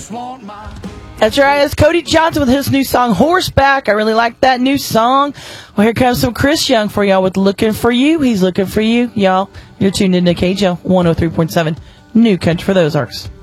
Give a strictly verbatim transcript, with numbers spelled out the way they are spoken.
That's right. It's Cody Johnson with his new song, Horseback. I really like that new song. Well, here comes some Chris Young for y'all with Looking for You. He's looking for you, y'all. You're tuned into K J O one oh three point seven, New Country for the Ozarks.